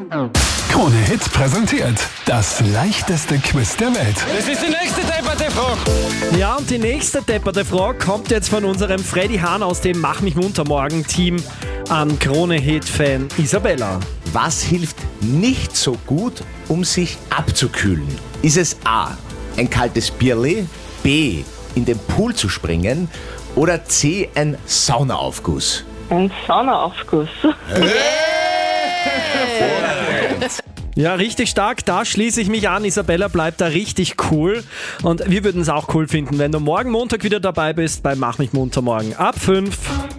Krone Hits präsentiert das leichteste Quiz der Welt. Das ist die nächste depperte Frage. Ja, und die nächste depperte Frage kommt jetzt von unserem Freddy Hahn aus dem Mach mich munter morgen Team an Krone-Hit-Fan Isabella. Was hilft nicht so gut, um sich abzukühlen? Ist es A, ein kaltes Bierli, B, in den Pool zu springen oder C, ein Saunaaufguss? Ein Saunaaufguss. Ja, richtig stark, da schließe ich mich an. Isabella bleibt da richtig cool. Und wir würden es auch cool finden, wenn du morgen Montag wieder dabei bist bei Mach mich munter morgen ab 5.